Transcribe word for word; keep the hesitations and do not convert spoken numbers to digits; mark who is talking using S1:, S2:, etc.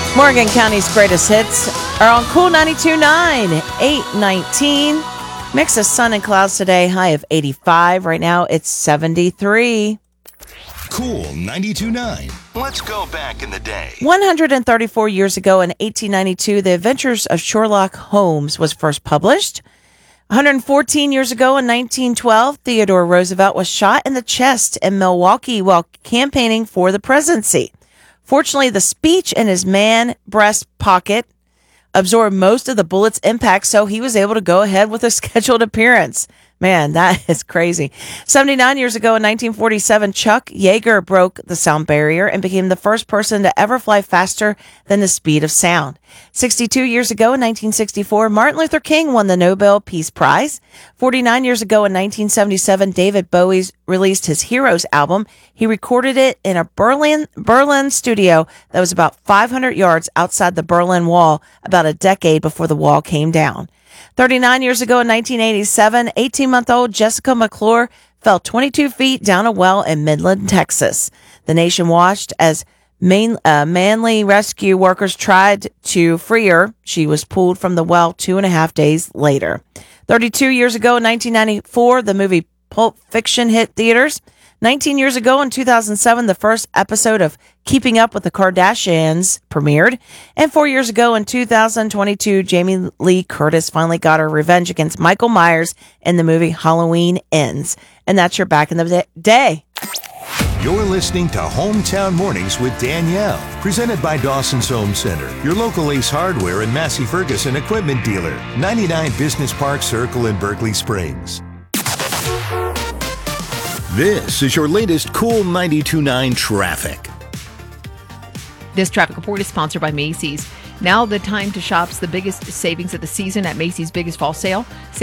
S1: Morgan County's greatest hits are on Cool ninety-two point nine, eight nineteen. Mix of sun and clouds today, high of eighty-five. Right now, it's seventy-three.
S2: Cool ninety-two point nine. Let's go back in the day.
S1: one hundred thirty-four years ago in eighteen ninety-two, The Adventures of Sherlock Holmes was first published. one hundred fourteen years ago in nineteen twelve, Theodore Roosevelt was shot in the chest in Milwaukee while campaigning for the presidency. Fortunately, the speech in his man breast pocket absorbed most of the bullet's impact, so he was able to go ahead with a scheduled appearance. Man, that is crazy. seventy-nine years ago in nineteen forty-seven, Chuck Yeager broke the sound barrier and became the first person to ever fly faster than the speed of sound. sixty-two years ago in nineteen sixty-four, Martin Luther King won the Nobel Peace Prize. forty-nine years ago in nineteen seventy-seven, David Bowie released his Heroes album. He recorded it in a Berlin Berlin studio that was about five hundred yards outside the Berlin Wall, about a decade before the wall came down. thirty-nine years ago in nineteen eighty-seven, eighteen-month-old Jessica McClure fell twenty-two feet down a well in Midland, Texas. The nation watched as main, uh, manly rescue workers tried to free her. She was pulled from the well two and a half days later. thirty-two years ago in nineteen ninety-four, the movie Pulp Fiction hit theaters. nineteen years ago in two thousand seven, the first episode of Keeping Up with the Kardashians premiered. And four years ago in two thousand twenty-two, Jamie Lee Curtis finally got her revenge against Michael Myers in the movie Halloween Ends. And that's your back in the day.
S2: You're listening to Hometown Mornings with Danielle, presented by Dawson's Home Center, your local Ace Hardware and Massey Ferguson equipment dealer, ninety-nine Business Park Circle in Berkeley Springs. This is your latest Cool ninety-two point nine traffic.
S3: This traffic report is sponsored by Macy's. Now the time to shop's the biggest savings of the season at Macy's biggest fall sale.